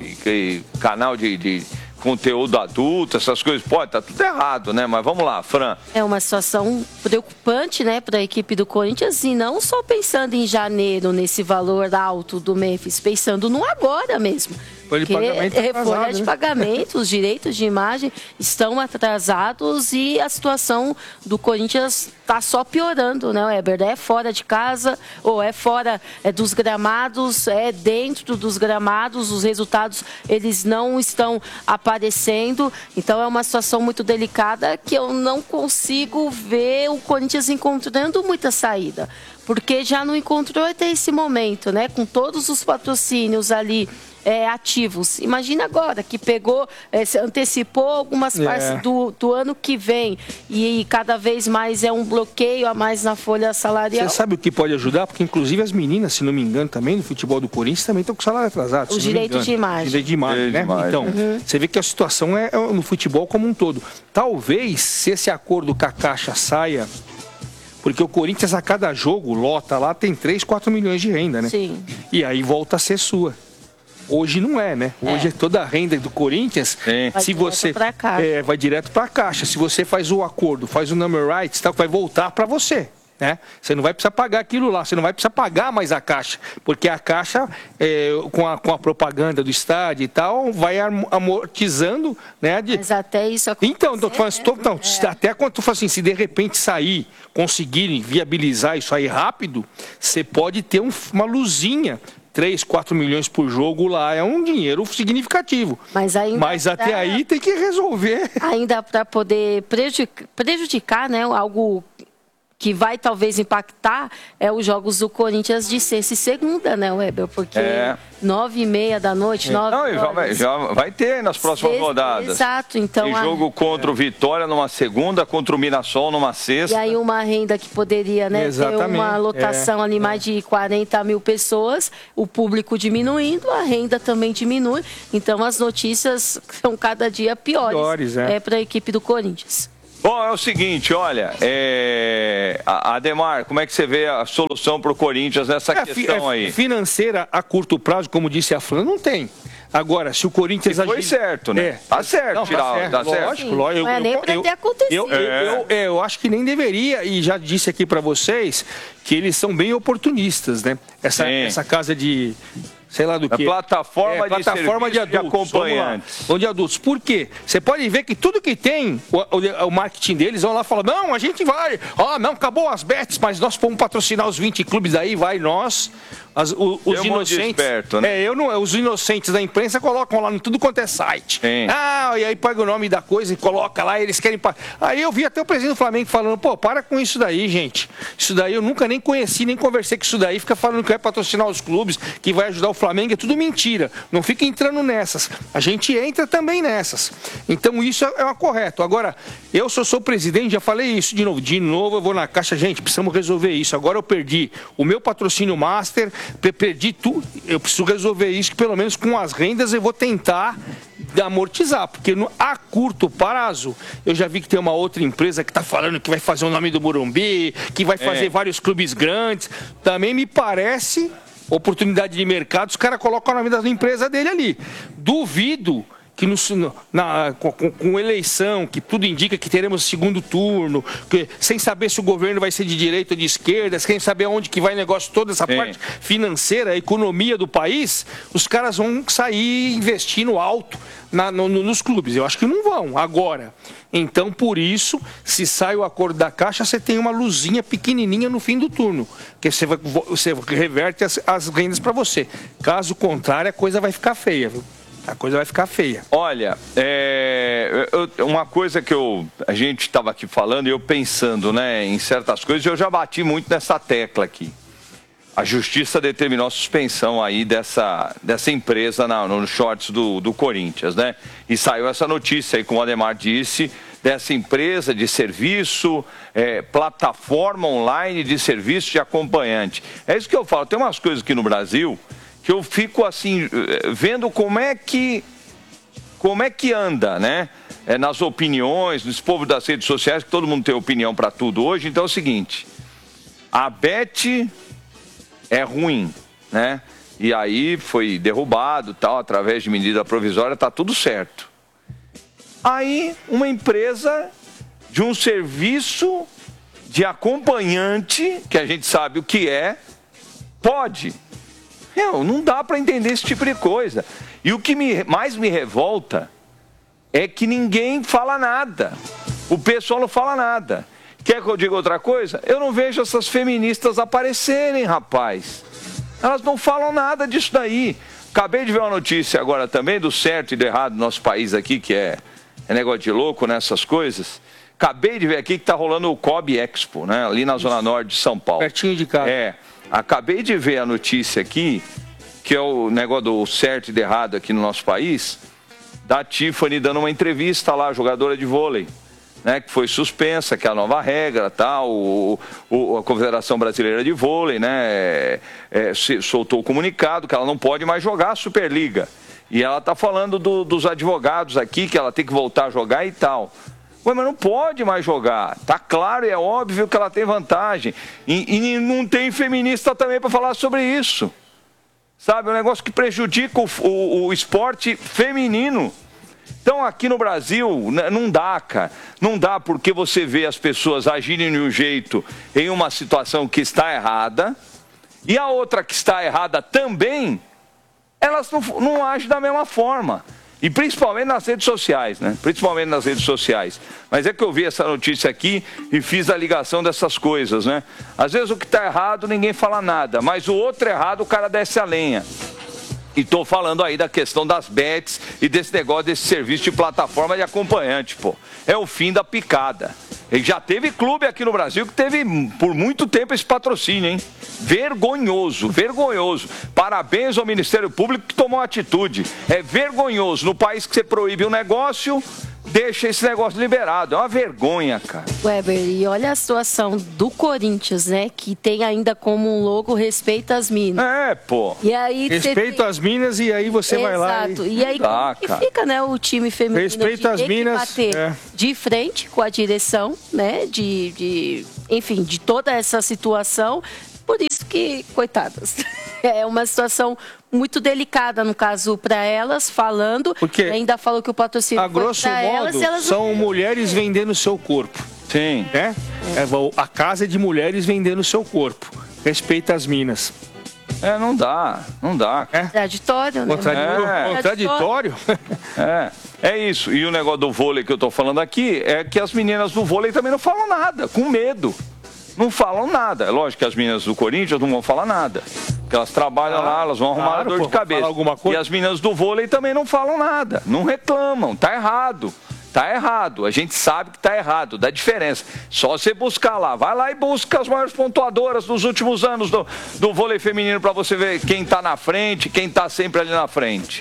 e canal de conteúdo adulto, essas coisas, pode, tá tudo errado, né? Mas vamos lá, Fran. É uma situação preocupante, né, para a equipe do Corinthians, e não só pensando em janeiro, nesse valor alto do Memphis, pensando no agora mesmo. Folha de pagamento atrasado, folha de pagamento, os direitos de imagem estão atrasados e a situação do Corinthians está só piorando, né, Weber? É fora de casa ou é fora dos gramados, é dentro dos gramados, os resultados eles não estão aparecendo, então é uma situação muito delicada que eu não consigo ver o Corinthians encontrando muita saída, porque já não encontrou até esse momento, né, com todos os patrocínios ali ativos. Imagina agora que pegou, antecipou algumas partes do ano que vem e cada vez mais é um bloqueio a mais na folha salarial. Você sabe o que pode ajudar? Porque inclusive as meninas, se não me engano, também no futebol do Corinthians também estão com salário atrasado. O direito de imagem. Direito de imagem, né? Então, você vê que a situação é no futebol como um todo. Talvez, se esse acordo com a Caixa saia, porque o Corinthians a cada jogo lota lá, tem 3, 4 milhões de renda, né? Sim. E aí volta a ser sua. Hoje não é, né? Hoje é toda a renda do Corinthians. Se você vai direto para a Caixa. Se você faz o acordo, faz o number rights, tal, vai voltar para você, né? Você não vai precisar pagar aquilo lá, você não vai precisar pagar mais a Caixa, porque a Caixa, com a propaganda do estádio e tal, vai amortizando, né? Mas até isso acontecer, então, até quando tu fala assim, se de repente sair, conseguirem viabilizar isso aí rápido, você pode ter uma luzinha 3, 4 milhões por jogo lá é um dinheiro significativo. Mas até aí tem que resolver. Ainda para poder prejudicar, né, algo que vai talvez impactar os jogos do Corinthians de sexta e segunda, né, Weber? Porque 9h30 da noite, 9 horas. Já vai ter nas próximas rodadas. Exato. Então, tem jogo contra o Vitória numa segunda, contra o Mirassol numa sexta. E aí uma renda que poderia, né, ter uma lotação ali mais de 40 mil pessoas, o público diminuindo, a renda também diminui. Então as notícias são cada dia piores para a equipe do Corinthians. Bom, é o seguinte, olha, Ademar, como é que você vê a solução para o Corinthians nessa questão aí? Financeira a curto prazo, como disse a Fran, não tem. Agora, se o Corinthians foi certo, né? Tá certo, lógico. Não é nem para ter acontecido. Eu acho que nem deveria, e já disse aqui para vocês que eles são bem oportunistas, né? Essa casa de... sei lá do que. Plataforma de adultos, acompanhantes. Vamos de adultos. Por quê? Você pode ver que tudo que tem, o marketing deles, vão lá e falam, não, a gente vai, não, acabou as bets, mas nós vamos patrocinar os 20 clubes aí, vai nós. Os inocentes. Esperto, né? Os inocentes da imprensa colocam lá em tudo quanto é site. E aí pega o nome da coisa e coloca lá, eles querem. Aí eu vi até o presidente do Flamengo falando, para com isso daí, gente. Isso daí eu nunca nem conheci, nem conversei com isso daí. Fica falando que vai patrocinar os clubes, que vai ajudar o Flamengo, é tudo mentira. Não fica entrando nessas. A gente entra também nessas. Então isso é o correto. Agora, eu sou presidente, já falei isso de novo. De novo eu vou na Caixa, gente, precisamos resolver isso. Agora eu perdi o meu patrocínio master, perdi tudo, eu preciso resolver isso, que pelo menos com as rendas eu vou tentar amortizar, porque a curto prazo eu já vi que tem uma outra empresa que está falando que vai fazer o nome do Morumbi, que vai fazer vários clubes grandes, também me parece oportunidade de mercado, os caras colocam o nome da empresa dele ali. Duvido que com eleição, que tudo indica que teremos segundo turno, sem saber se o governo vai ser de direita ou de esquerda, sem saber onde que vai o negócio, toda essa parte financeira, a economia do país, os caras vão sair investindo alto nos clubes. Eu acho que não vão agora. Então, por isso, se sai o acordo da Caixa, você tem uma luzinha pequenininha no fim do turno, que você reverte as rendas para você. Caso contrário, a coisa vai ficar feia, viu? A coisa vai ficar feia. Olha, uma coisa que a gente estava aqui falando e eu pensando, né, em certas coisas, eu já bati muito nessa tecla aqui. A Justiça determinou a suspensão aí dessa empresa nos shorts do Corinthians, né? E saiu essa notícia aí, como o Ademar disse, dessa empresa de serviço, plataforma online de serviço de acompanhante. É isso que eu falo. Tem umas coisas aqui no Brasil que eu fico assim, vendo como é que anda, né? Nas opiniões, nos povos das redes sociais, que todo mundo tem opinião para tudo hoje. Então é o seguinte, a Bet é ruim, né? E aí foi derrubado, tal, através de medida provisória, tá tudo certo. Aí uma empresa de um serviço de acompanhante, que a gente sabe o que pode. Não dá para entender esse tipo de coisa. E o que mais me revolta é que ninguém fala nada. O pessoal não fala nada. Quer que eu diga outra coisa? Eu não vejo essas feministas aparecerem, rapaz. Elas não falam nada disso daí. Acabei de ver uma notícia agora também do certo e do errado do nosso país aqui, que é negócio de louco nessas coisas. Acabei de ver aqui que está rolando o Cobb Expo, né? Ali na Zona Norte de São Paulo. Pertinho de casa. Acabei de ver a notícia aqui, que é o negócio do certo e do errado aqui no nosso país, da Tiffany dando uma entrevista lá, jogadora de vôlei, né, que foi suspensa, que é a nova regra, tal, a Confederação Brasileira de Vôlei, né, soltou o comunicado que ela não pode mais jogar a Superliga. E ela está falando dos advogados aqui, que ela tem que voltar a jogar e tal. Ué, mas não pode mais jogar. Tá claro e é óbvio que ela tem vantagem. E não tem feminista também para falar sobre isso. Sabe, é um negócio que prejudica o esporte feminino. Então, aqui no Brasil, não dá, cara. Não dá porque você vê as pessoas agirem de um jeito em uma situação que está errada, e a outra que está errada também, elas não agem da mesma forma. E principalmente nas redes sociais, né? Principalmente nas redes sociais. Mas é que eu vi essa notícia aqui e fiz a ligação dessas coisas, né? Às vezes o que está errado ninguém fala nada, mas o outro errado o cara desce a lenha. E estou falando aí da questão das bets e desse negócio, desse serviço de plataforma de acompanhante, pô. É o fim da picada. E já teve clube aqui no Brasil que teve por muito tempo esse patrocínio, hein? Vergonhoso, vergonhoso. Parabéns ao Ministério Público que tomou atitude. É vergonhoso. No país que você proíbe um negócio, deixa esse negócio liberado. É uma vergonha, cara. Weber, e olha a situação do Corinthians, né? Que tem ainda como um logo respeito às minas. É, pô. E aí respeito às minas e aí você vai lá. Exato. E aí como que fica, né, o time feminino respeito às minas, bater de frente com a direção, né? Enfim, de toda essa situação. Por isso que, coitadas, é uma situação muito delicada, no caso, para elas, falando. Porque ainda falou que o patrocínio a grosso modo, elas são mulheres vendendo o seu corpo. Sim. Né? A casa é de mulheres vendendo o seu corpo. Respeita as minas. Não dá. Contraditório, né? Contraditório? É isso. E o negócio do vôlei que eu tô falando aqui é que as meninas do vôlei também não falam nada, com medo. Não falam nada. É lógico que as meninas do Corinthians não vão falar nada. Porque elas trabalham lá, elas vão arrumar dor de cabeça. Alguma coisa. E as meninas do vôlei também não falam nada. Não reclamam. Tá errado. Tá errado. A gente sabe que tá errado. Dá diferença. Só você buscar lá. Vai lá e busca as maiores pontuadoras dos últimos anos do vôlei feminino para você ver quem tá na frente, quem tá sempre ali na frente.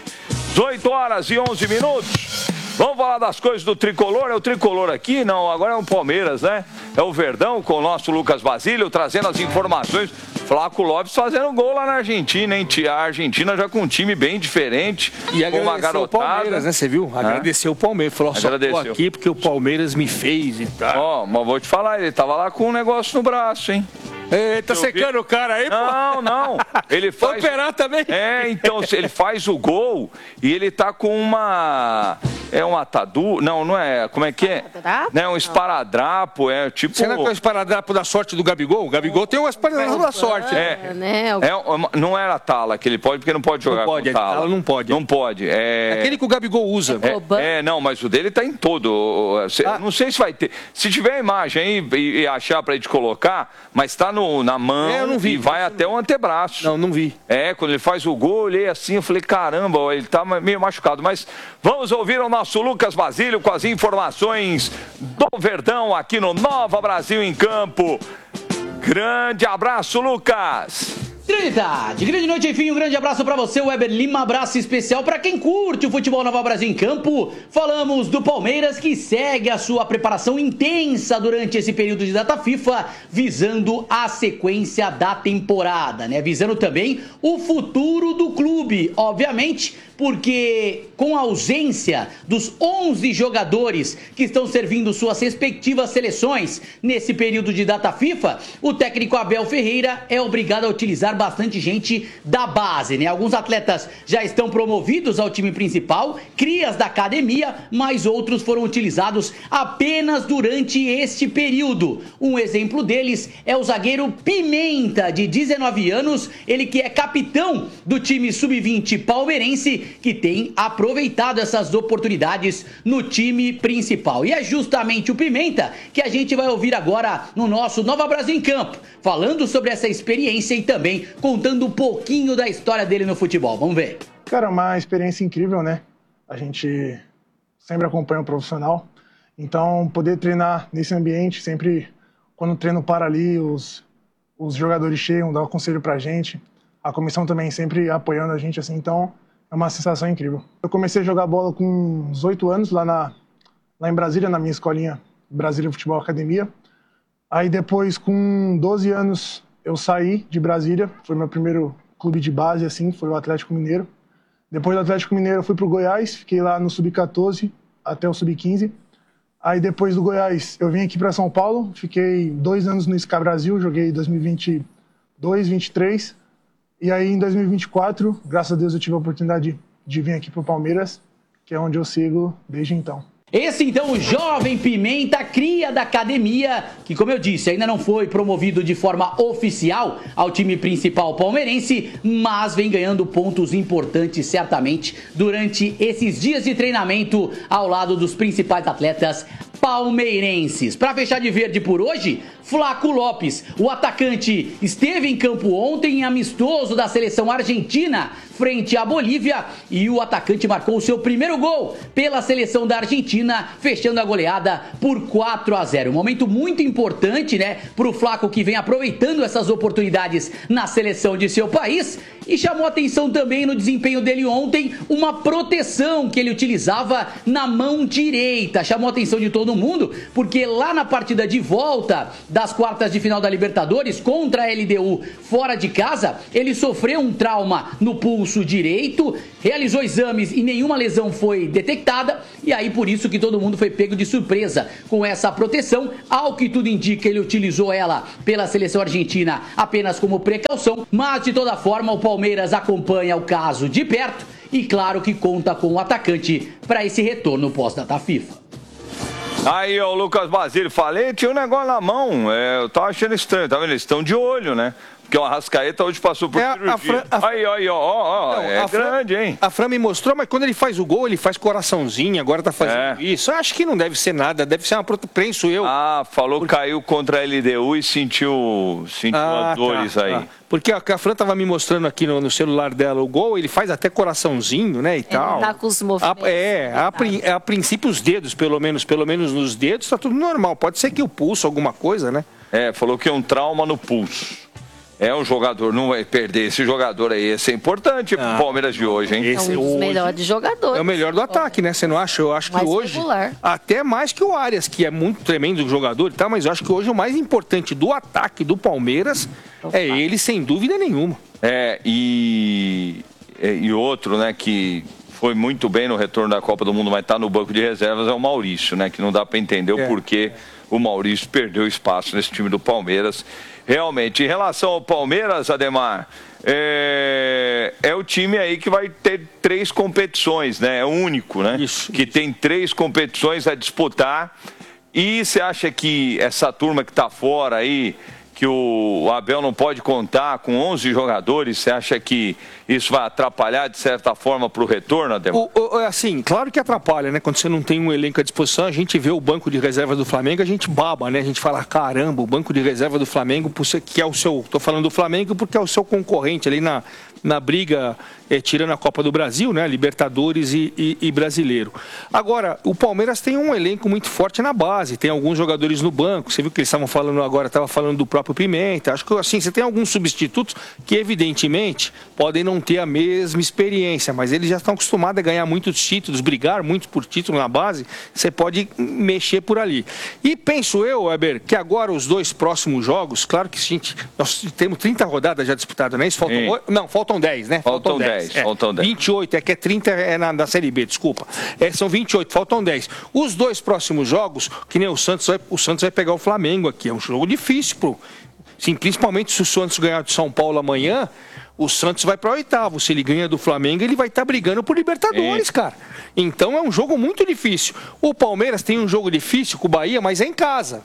18h11. Vamos falar das coisas do Tricolor? É o Tricolor aqui? Não, agora é o Palmeiras, né? É o Verdão com o nosso Lucas Basílio trazendo as informações. Flaco Lopes fazendo gol lá na Argentina, hein? A Argentina já com um time bem diferente. E com uma garotada. O Palmeiras, né? Você viu? Agradeceu o Palmeiras. Falou, só tô aqui porque o Palmeiras me fez e tal. Ó, mas vou te falar, ele tava lá com um negócio no braço, hein? Tá secando o cara aí, pô? Não. Ele faz... operar também? Então, ele faz o gol e ele tá com uma... É um atadu? Não é. Como é que é? Não é um esparadrapo, é tipo... Será que é o esparadrapo da sorte do Gabigol? O Gabigol tem um esparadrapo da sorte. Não era a tala que ele pode, porque não pode jogar com tala. Não pode. Não pode. Aquele que o Gabigol usa. Não, mas o dele tá em todo. Não sei se vai ter. Se tiver a imagem aí e achar pra gente colocar, mas tá na mão e vai até o antebraço. Não vi. Quando ele faz o gol, eu olhei assim, eu falei, caramba, ele tá meio machucado. Mas vamos ouvir o nosso Lucas Basílio com as informações do Verdão aqui no Nova Brasil em Campo. Grande abraço, Lucas! Trindade, grande noite, enfim, um grande abraço pra você, Weber Lima, abraço especial pra quem curte o futebol Nova Brasil em Campo. Falamos do Palmeiras que segue a sua preparação intensa durante esse período de data FIFA, visando a sequência da temporada, né? Visando também o futuro do clube, obviamente, porque com a ausência dos 11 jogadores que estão servindo suas respectivas seleções nesse período de data FIFA, o técnico Abel Ferreira é obrigado a utilizar bastante gente da base, né? Alguns atletas já estão promovidos ao time principal, crias da academia, mas outros foram utilizados apenas durante este período. Um exemplo deles é o zagueiro Pimenta, de 19 anos, ele que é capitão do time sub-20 palmeirense, que tem aproveitado essas oportunidades no time principal. E é justamente o Pimenta que a gente vai ouvir agora no nosso Nova Brasil em Campo, falando sobre essa experiência e também contando um pouquinho da história dele no futebol. Vamos ver. Cara, uma experiência incrível, né? A gente sempre acompanha o profissional, então poder treinar nesse ambiente, sempre quando o treino para ali, os jogadores chegam, dão um conselho pra gente, a comissão também sempre apoiando a gente, assim, então é uma sensação incrível. Eu comecei a jogar bola com uns 8 anos lá em Brasília, na minha escolinha Brasília Futebol Academia. Aí depois, com 12 anos, eu saí de Brasília, foi meu primeiro clube de base, assim, foi o Atlético Mineiro. Depois do Atlético Mineiro eu fui pro Goiás, fiquei lá no Sub-14 até o Sub-15. Aí depois do Goiás eu vim aqui para São Paulo, fiquei 2 anos no SK Brasil, joguei 2022, 2023. E aí em 2024, graças a Deus eu tive a oportunidade de vir aqui pro Palmeiras, que é onde eu sigo desde então. Esse então, o Jovem Pimenta, cria da academia, que como eu disse, ainda não foi promovido de forma oficial ao time principal palmeirense, mas vem ganhando pontos importantes certamente durante esses dias de treinamento ao lado dos principais atletas palmeirenses. Para fechar de verde por hoje, Flaco Lopes, o atacante, esteve em campo ontem em amistoso da seleção argentina frente à Bolívia e o atacante marcou o seu primeiro gol pela seleção da Argentina, fechando a goleada por 4-0. Um momento muito importante, né, para o Flaco, que vem aproveitando essas oportunidades na seleção de seu país, e chamou atenção também no desempenho dele ontem uma proteção que ele utilizava na mão direita. Chamou a atenção de todo mundo porque lá na partida de volta das quartas de final da Libertadores contra a LDU fora de casa, ele sofreu um trauma no pulso direito, realizou exames e nenhuma lesão foi detectada, e aí por isso que todo mundo foi pego de surpresa com essa proteção. Ao que tudo indica, ele utilizou ela pela seleção argentina apenas como precaução, mas de toda forma o Palmeiras acompanha o caso de perto e claro que conta com o atacante para esse retorno pós-data FIFA. Aí, ó, o Lucas Basílio, falei, tinha um negócio na mão, eu tava achando estranho, tá vendo? Eles estão de olho, né? Porque o Arrascaeta hoje passou por cirurgia. Aí, ó, não, grande, hein? A Fran me mostrou, mas quando ele faz o gol, ele faz coraçãozinho, agora tá fazendo isso. Eu acho que não deve ser nada, deve ser uma penso eu. Falou que caiu contra a LDU e sentiu dores aí. Porque a Fran tava me mostrando aqui no celular dela o gol, ele faz até coraçãozinho, né, e tal. Tá com os movimentos. A princípio os dedos, pelo menos nos dedos, tá tudo normal. Pode ser que o pulso, alguma coisa, né? Falou que é um trauma no pulso. É um jogador, não vai perder esse jogador aí. Esse é importante pro Palmeiras de hoje, hein? É um dos melhores jogadores. É o melhor do ataque, né? Você não acha? Eu acho que hoje, até mais que o Arias, que é muito tremendo jogador e tal, mas eu acho que hoje o mais importante do ataque do Palmeiras é ele, sem dúvida nenhuma. E outro, né, que foi muito bem no retorno da Copa do Mundo, mas tá no banco de reservas, é o Maurício, né? Que não dá para entender o porquê o Maurício perdeu espaço nesse time do Palmeiras. Realmente, em relação ao Palmeiras, Ademar, é o time aí que vai ter 3 competições, né? É o único, né? Que tem 3 competições a disputar. E você acha que essa turma que tá fora aí, que o Abel não pode contar com 11 jogadores, você acha que isso vai atrapalhar de certa forma para o retorno, Ademar? Assim, claro que atrapalha, né? Quando você não tem um elenco à disposição, a gente vê o banco de reserva do Flamengo, a gente baba, né? A gente fala, caramba, o banco de reserva do Flamengo, que é o seu, tô falando do Flamengo porque é o seu concorrente ali na briga, tirando a Copa do Brasil, né? Libertadores e Brasileiro. Agora, o Palmeiras tem um elenco muito forte na base, tem alguns jogadores no banco, você viu que eles estavam falando agora, estava falando do próprio Pimenta, acho que assim, você tem alguns substitutos que evidentemente podem não ter a mesma experiência, mas eles já estão acostumados a ganhar muitos títulos, brigar muito por título na base, você pode mexer por ali. E penso eu, Weber, que agora os 2 próximos jogos, claro que nós temos 30 rodadas já disputadas, né? Faltam 10, né? Faltam 10. 28, que é 30 na Série B, desculpa. São 28, faltam 10. Os 2 próximos jogos, que nem o Santos vai pegar o Flamengo aqui, é um jogo difícil, sim, principalmente se o Santos ganhar de São Paulo amanhã, o Santos vai para o 8º. Se ele ganha do Flamengo, ele vai estar brigando por Libertadores, cara. Então é um jogo muito difícil. O Palmeiras tem um jogo difícil com o Bahia, mas é em casa.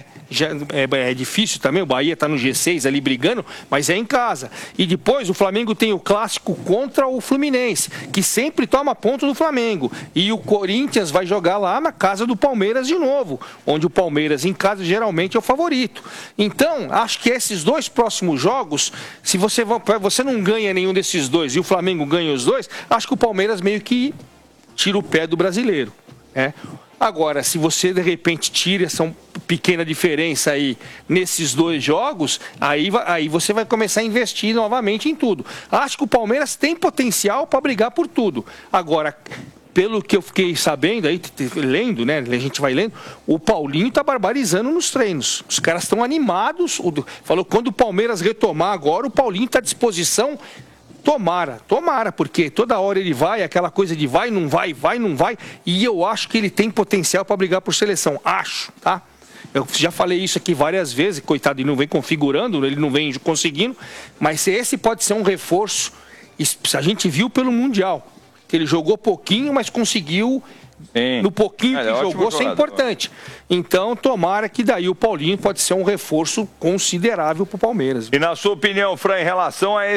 É difícil também, o Bahia está no G6 ali brigando, mas é em casa. E depois o Flamengo tem o clássico contra o Fluminense, que sempre toma ponto do Flamengo. E o Corinthians vai jogar lá na casa do Palmeiras de novo, onde o Palmeiras em casa geralmente é o favorito. Então, acho que esses 2 próximos jogos, se você não ganha nenhum desses 2 e o Flamengo ganha os 2, acho que o Palmeiras meio que tira o pé do brasileiro. Agora, se você de repente tira essa pequena diferença aí nesses 2 jogos, aí você vai começar a investir novamente em tudo. Acho que o Palmeiras tem potencial para brigar por tudo. Agora, pelo que eu fiquei sabendo, aí, lendo, né? A gente vai lendo, o Paulinho tá barbarizando nos treinos. Os caras estão animados. Falou, quando o Palmeiras retomar agora, o Paulinho está à disposição. Tomara, porque toda hora ele vai, aquela coisa de vai, não vai, e eu acho que ele tem potencial para brigar por seleção. Acho, tá? Eu já falei isso aqui várias vezes, coitado, ele não vem configurando, ele não vem conseguindo, mas esse pode ser um reforço. A gente viu pelo Mundial, que ele jogou pouquinho, mas conseguiu no pouquinho que jogou, isso é importante. Então, tomara que daí o Paulinho pode ser um reforço considerável para o Palmeiras. E na sua opinião, Fran, em relação a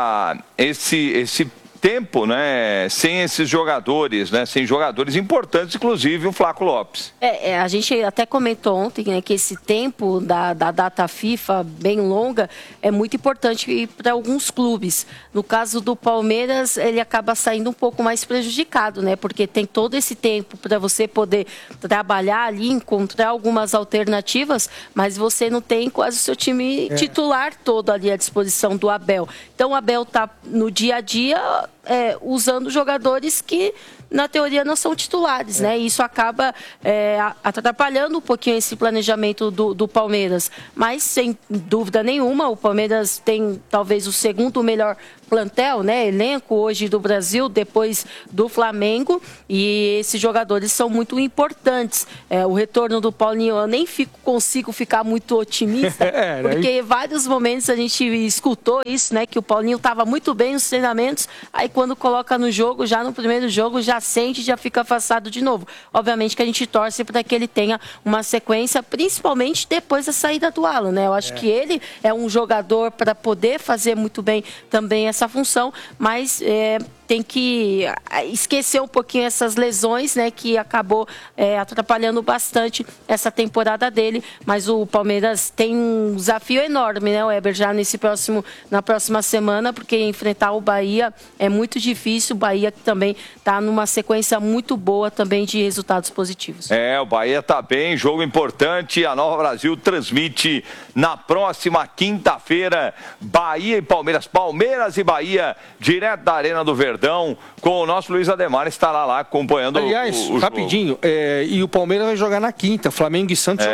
esse tempo, né, sem esses jogadores, né, sem jogadores importantes, inclusive o Flaco Lopes. A gente até comentou ontem, né, que esse tempo da data FIFA bem longa é muito importante para alguns clubes. No caso do Palmeiras, ele acaba saindo um pouco mais prejudicado, né, porque tem todo esse tempo para você poder trabalhar ali, encontrar algumas alternativas, mas você não tem quase o seu time titular todo ali à disposição do Abel. Então o Abel está no dia a dia usando jogadores que, na teoria, não são titulares, né? E isso acaba atrapalhando um pouquinho esse planejamento do Palmeiras. Mas, sem dúvida nenhuma, o Palmeiras tem talvez o segundo melhor plantel, né, elenco hoje do Brasil, depois do Flamengo, e esses jogadores são muito importantes. O retorno do Paulinho, eu nem consigo ficar muito otimista, porque em vários momentos a gente escutou isso, né, que o Paulinho estava muito bem nos treinamentos, aí quando coloca no jogo, já no primeiro jogo, já sente, já fica afastado de novo. Obviamente que a gente torce para que ele tenha uma sequência, principalmente depois da saída do Alan, né? Eu acho que ele é um jogador para poder fazer muito bem também essa função, mas tem que esquecer um pouquinho essas lesões, né, que acabou atrapalhando bastante essa temporada dele, mas o Palmeiras tem um desafio enorme, né, Weber, já na próxima semana, porque enfrentar o Bahia é muito difícil, o Bahia que também está numa sequência muito boa também de resultados positivos. O Bahia está bem, jogo importante, a Nova Brasil transmite na próxima quinta-feira, Bahia e Palmeiras, Palmeiras e Bahia, direto da Arena do Verdão, com o nosso Luiz Ademar, estará lá acompanhando o rapidinho, e o Palmeiras vai jogar na quinta, Flamengo e Santos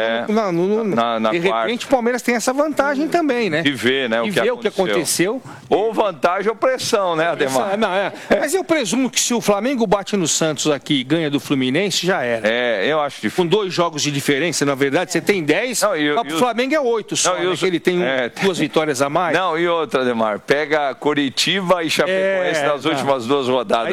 na de quarta. repente o Palmeiras tem essa vantagem também, né? De ver, né, o que aconteceu. Ou vantagem ou pressão, né, Ademar? Mas eu presumo que se o Flamengo bate no Santos aqui e ganha do Fluminense, já era. Eu acho difícil. Com 2 jogos de diferença, na verdade, você tem 10, mas o Flamengo é 8 só, né, que ele tem 2 vitórias a mais. Não, e outra, Ademar, pega Coritiba e Chapecoense nas últimas 2 rodadas.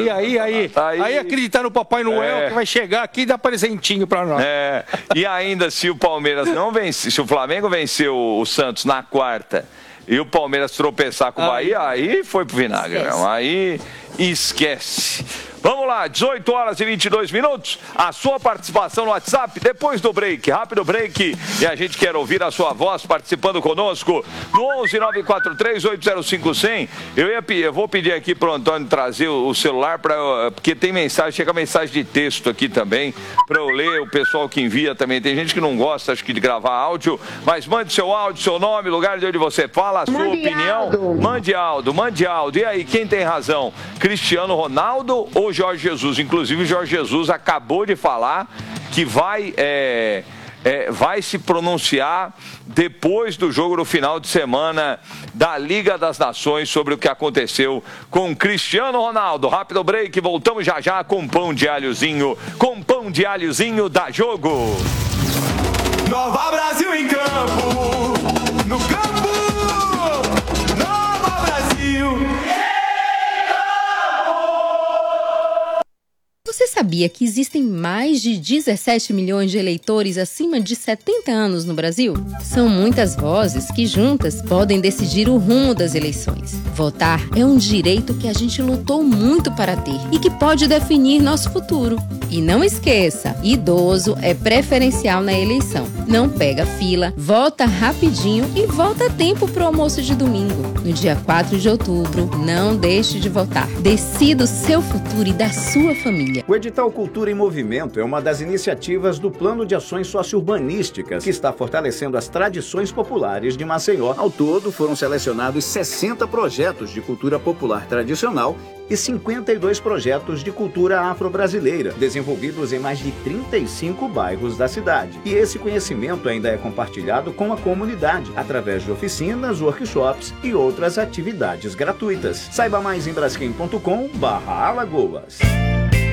Aí acreditar no Papai Noel que vai chegar aqui e dar presentinho pra nós. E ainda, se o Palmeiras não vencer, se o Flamengo vencer o Santos na quarta e o Palmeiras tropeçar com o Bahia, aí foi pro vinagre, não. Aí esquece. Vamos lá, 18 horas e 22 minutos. A sua participação no WhatsApp depois do break. Rápido break. E a gente quer ouvir a sua voz participando conosco no 11-943-805-100. Eu vou pedir aqui para o Antônio trazer o celular, porque tem mensagem, chega mensagem de texto aqui também, para eu ler, o pessoal que envia também. Tem gente que não gosta, acho que, de gravar áudio, mas mande seu áudio, seu nome, lugar de onde você fala, a sua opinião. Mande áudio. E aí, quem tem razão? Cristiano Ronaldo ou Jorge Jesus? Inclusive o Jorge Jesus acabou de falar que vai se pronunciar depois do jogo no final de semana da Liga das Nações sobre o que aconteceu com Cristiano Ronaldo. Rápido break, voltamos já com pão de alhozinho, da Jogo. Nova Brasil em campo, no campo, Nova Brasil. Você sabia que existem mais de 17 milhões de eleitores acima de 70 anos no Brasil? São muitas vozes que juntas podem decidir o rumo das eleições. Votar é um direito que a gente lutou muito para ter e que pode definir nosso futuro. E não esqueça, idoso é preferencial na eleição. Não pega fila, vota rapidinho e volta a tempo para o almoço de domingo. No dia 4 de outubro, não deixe de votar. Decida o seu futuro e da sua família. O edital Cultura em Movimento é uma das iniciativas do Plano de Ações Sociourbanísticas, que está fortalecendo as tradições populares de Maceió. Ao todo, foram selecionados 60 projetos de cultura popular tradicional e 52 projetos de cultura afro-brasileira, desenvolvidos em mais de 35 bairros da cidade. E esse conhecimento ainda é compartilhado com a comunidade, através de oficinas, workshops e outras atividades gratuitas. Saiba mais em braskem.com/Alagoas.